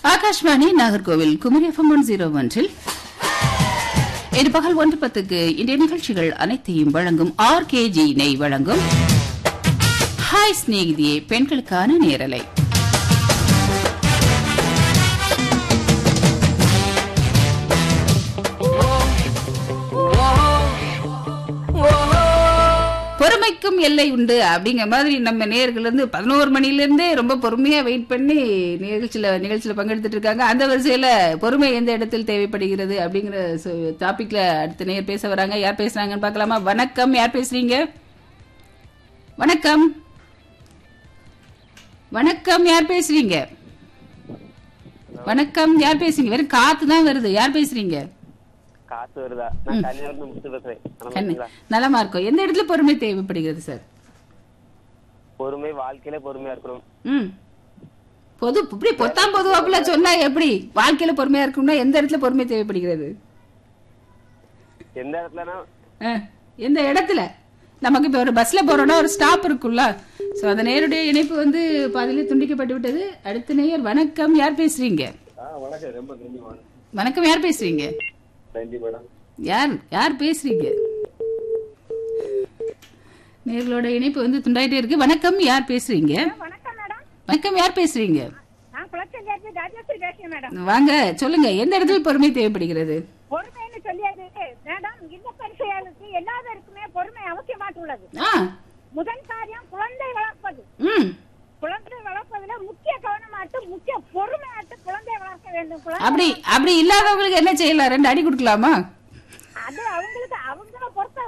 Akashvani Nagercoil Kumari FM 101 இன்று பகல் 1:10 இன்றைய நிகழ்ச்சிகள் அனைத்தையும் வழங்கும் RKG நெய் வழங்கும் ஹாய் ஸ்நேகிதியே பெண்களுக்கான நேரலை. பொறுமைக்கும் எல்லை உண்டு அப்படிங்கிற மாதிரி நம்ம நேயர்கள் இருந்து 11 மணில இருந்தே ரொம்ப பொறுமையா வெயிட் பண்ணி நிகழ்ச்சியில பங்கெடுத்துட்டு இருக்காங்க. அந்த வரிசையில பொறுமை எந்த இடத்தில் தேவைப்படுகிறது அப்படிங்கிற டாபிக்ல அடுத்த நேயர் பேச வராங்க. யார் பேசுறாங்கன்னு பார்க்கலாமா? வணக்கம், யார் பேசுறீங்க? வணக்கம் வணக்கம், யார் பேசுறீங்க? வணக்கம், யார் பேசுறீங்க? வெறும் காத்து தான் வருது. யார் பேசுறீங்க? காத்து வருதா? நான் கன்னியாகுமரி முத்து பேசுறேன். நலமா இருக்கும். எந்த இடத்துல பொறுமை தேவைப்படுகிறது சார்? பொறுமை வாழ்க்கையில பொறுமையா இருக்கணும். இப்படி பொதுவாப்புல சொன்னா எப்படி? வாழ்க்கையில பொறுமையா இருக்கணும்னா எந்த இடத்துல பொறுமை தேவைப்படுகிறது? எந்த இடத்துலனா? எந்த இடத்துல? நமக்கு இப்ப ஒரு பஸ்ல போறோம்னா ஒரு ஸ்டாப் இருக்குல்ல, சோ அந்த நேருடைய இணைப்பு பாதியிலே துண்டிக்கப்பட்டு விட்டது. அடுத்த நேயர் வணக்கம், யார் பேசுறீங்க? வணக்கம், யார் பேசுறீங்க? யார் பேசுறீங்க? நேர்களோட இணைப்பு துண்டாயிட்டே இருக்கு. வணக்கம், யார் பேசுறீங்க? வணக்கம், யார் பேசுறீங்க? வாங்க, சொல்லுங்க, எந்த இடத்துல பொறுமை தேவைப்படுகிறது? பொறுமைன்னு சொல்லியது மேடம், இந்த பரிசையாளுக்கு எல்லாருக்குமே பொறுமை அவசியமாட்டுள்ளது. முதல் காரியம் குழந்தை வளர்ப்பது. குழந்தை வளர்ப்பதுல முக்கிய கவனமாட்டு, முக்கிய பொறுமையாட்டு குழந்தை வளர்க்க வேண்டும். அப்படி இல்லாதவங்களுக்கு என்ன செய்யலாம்? 2 அடி கொடுக்கலாமா? அது அவங்களுக்கு அவங்கள பொறுத்த